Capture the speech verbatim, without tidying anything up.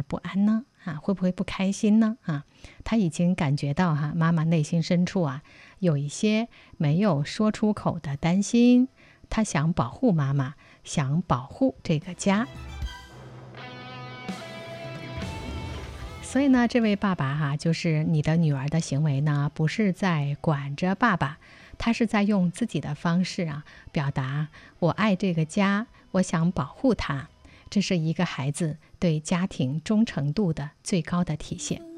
不安呢？啊，会不会不开心呢？啊，他已经感觉到哈、啊，妈妈内心深处啊有一些没有说出口的担心，他想保护妈妈，想保护这个家。所以呢，这位爸爸哈、啊，就是你的女儿的行为呢，不是在管着爸爸，他是在用自己的方式啊，表达我爱这个家，我想保护它。这是一个孩子对家庭忠诚度的最高的体现。